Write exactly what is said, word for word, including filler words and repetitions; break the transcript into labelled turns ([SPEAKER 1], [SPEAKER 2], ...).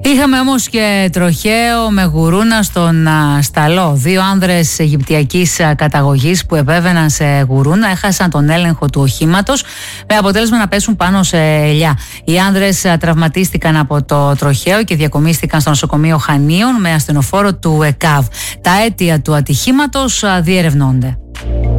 [SPEAKER 1] Είχαμε όμως και τροχαίο με γουρούνα στον α, Σταλό. Δύο άνδρες αιγυπτιακής α, καταγωγής που επέβαιναν σε γουρούνα έχασαν τον έλεγχο του οχήματος με αποτέλεσμα να πέσουν πάνω σε ελιά. Οι άνδρες α, τραυματίστηκαν από το τροχαίο και διακομίστηκαν στο νοσοκομείο Χανίων με ασθενοφόρο του ΕΚΑΒ. Τα αίτια του ατυχήματος α, διερευνώνται.